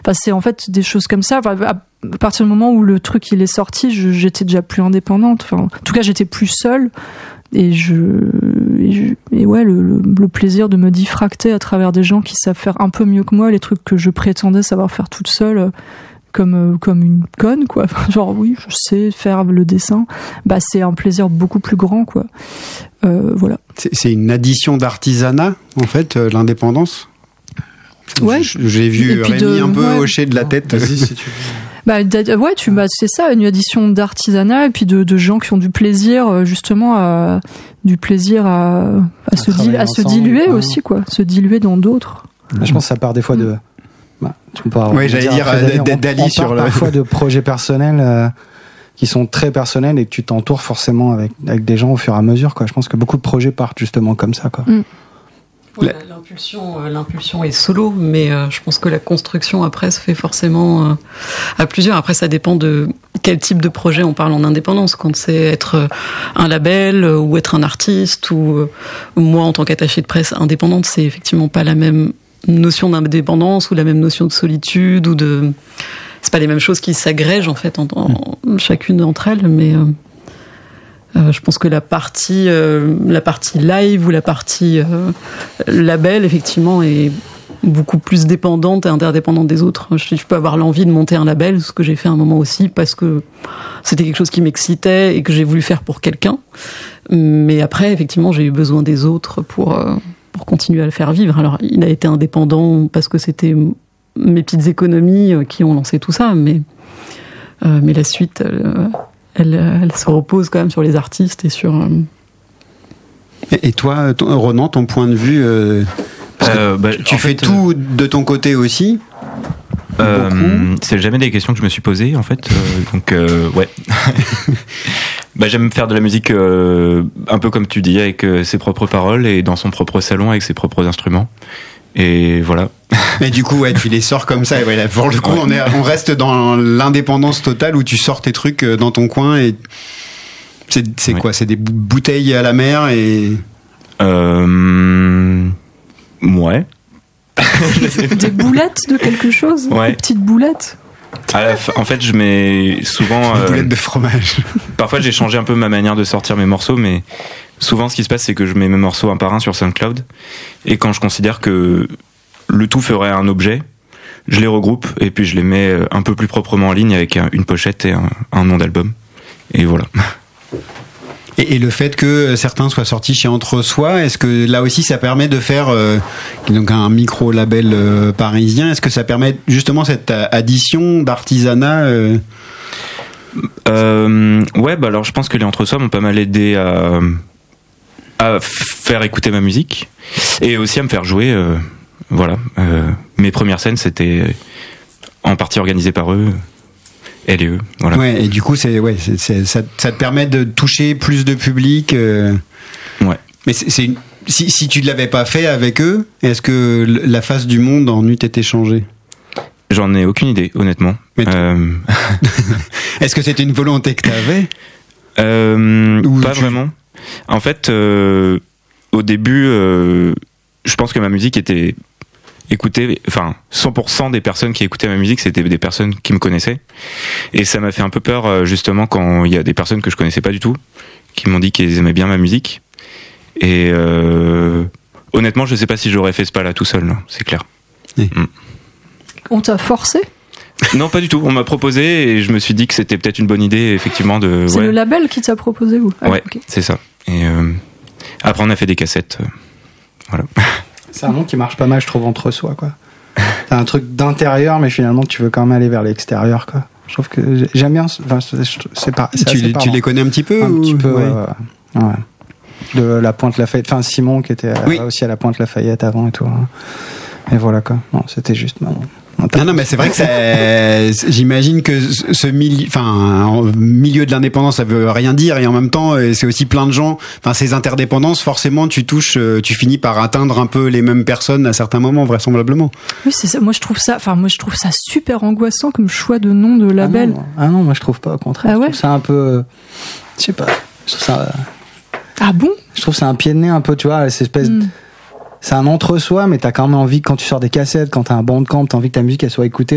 Enfin, c'est en fait des choses comme ça. Enfin, à partir du moment où le truc il est sorti, j'étais déjà plus indépendante. Enfin, en tout cas, j'étais plus seule. Et ouais, le plaisir de me diffracter à travers des gens qui savent faire un peu mieux que moi les trucs que je prétendais savoir faire toute seule, comme une conne, quoi. Genre, oui, je sais faire le dessin. Bah, c'est un plaisir beaucoup plus grand, quoi. Voilà. C'est une addition d'artisanat, en fait, l'indépendance. Ouais. J'ai vu Rémi un peu hocher de la tête. Vas-y, si tu veux. Bah, ouais, c'est ça, une addition d'artisanat et puis de gens qui ont du plaisir, justement, à se diluer aussi, quoi. Se diluer dans d'autres. Je pense que ça part des fois de. Oui, j'allais dire d'Ali sur le. Parfois de projets personnels qui sont très personnels et que tu t'entoures forcément avec des gens au fur et à mesure, quoi. Je pense que beaucoup de projets partent justement comme ça, quoi. Ouais, l'impulsion est solo, mais je pense que la construction après se fait forcément à plusieurs. Après, ça dépend de quel type de projet on parle en indépendance. Quand c'est être un label ou être un artiste, ou moi en tant qu'attaché de presse indépendante, c'est effectivement pas la même notion d'indépendance ou la même notion de solitude ou de. C'est pas les mêmes choses qui s'agrègent en fait en chacune d'entre elles, mais. Je pense que la partie live ou la partie label, effectivement, est beaucoup plus dépendante et interdépendante des autres. Je peux avoir l'envie de monter un label, ce que j'ai fait à un moment aussi, parce que c'était quelque chose qui m'excitait et que j'ai voulu faire pour quelqu'un. Mais après, effectivement, j'ai eu besoin des autres pour continuer à le faire vivre. Alors, il a été indépendant parce que c'était mes petites économies qui ont lancé tout ça, mais la suite... Elle se repose quand même sur les artistes et sur... Et toi, Ronan, ton point de vue, tu fais tout de ton côté aussi c'est jamais des questions que je me suis posées, en fait. Donc, ouais. J'aime faire de la musique un peu comme tu dis, avec ses propres paroles et dans son propre salon, avec ses propres instruments. Et voilà. Mais du coup, ouais, tu les sors comme ça. Et voilà, pour le coup, on reste dans l'indépendance totale où tu sors tes trucs dans ton coin et c'est quoi ? C'est des bouteilles à la mer et. Ouais. Des boulettes de quelque chose ? Ouais. Des petites boulettes ? En fait, je mets souvent. Des boulettes de fromage. Parfois, j'ai changé un peu ma manière de sortir mes morceaux, mais. Souvent, ce qui se passe, c'est que je mets mes morceaux un par un sur SoundCloud, et quand je considère que le tout ferait un objet, je les regroupe, et puis je les mets un peu plus proprement en ligne avec une pochette et un nom d'album. Et voilà. Et le fait que certains soient sortis chez Entre Soi, est-ce que là aussi ça permet de faire donc un micro-label parisien ? Est-ce que ça permet justement cette addition d'artisanat Ouais, alors je pense que les Entre Soi m'ont pas mal aidé à faire écouter ma musique et aussi à me faire jouer. Voilà. Mes premières scènes, c'était en partie organisées par eux. Elle et eux, voilà. Ouais, et du coup, ça te permet de toucher plus de public. Ouais. Mais si tu ne l'avais pas fait avec eux, est-ce que la face du monde en eût été changée ? J'en ai aucune idée, honnêtement. Est-ce que c'était une volonté que tu avais ? Pas vraiment. En fait, au début, je pense que ma musique était écoutée, enfin, 100% des personnes qui écoutaient ma musique, c'était des personnes qui me connaissaient. Et ça m'a fait un peu peur, justement, quand il y a des personnes que je connaissais pas du tout, qui m'ont dit qu'ils aimaient bien ma musique. Et honnêtement, je sais pas si j'aurais fait ce pas-là tout seul, là, c'est clair. Oui. On t'a forcé ? Non, pas du tout. On m'a proposé et je me suis dit que c'était peut-être une bonne idée, effectivement. C'est le label qui t'a proposé, ou ? Ouais, okay. C'est ça. Et après, on a fait des cassettes. Voilà. C'est un nom qui marche pas mal, je trouve, Entre Soi, quoi. T'as un truc d'intérieur, mais finalement, tu veux quand même aller vers l'extérieur, quoi. Je trouve que j'aime bien. Enfin, c'est pas. Tu les connais un petit peu ? Un petit peu, ouais. De la Pointe Lafayette. Enfin, Simon qui était aussi à la Pointe Lafayette avant et tout. Hein. Et voilà, quoi. Non, c'était juste. Non, mais c'est vrai que j'imagine que ce milieu de l'indépendance, ça veut rien dire, et en même temps, c'est aussi plein de gens. Enfin, ces interdépendances, forcément, tu finis par atteindre un peu les mêmes personnes à certains moments, vraisemblablement. Oui, c'est ça. Moi, je trouve ça super angoissant comme choix de nom de label. Ah non, moi, je trouve pas. Au contraire, je trouve ça un peu, je sais pas. Je trouve ça. Ah bon ? Je trouve ça un pied de nez un peu, tu vois, cette espèce. C'est un entre-soi, mais t'as quand même envie, quand tu sors des cassettes, quand t'as un Bandcamp, t'as envie que ta musique elle soit écoutée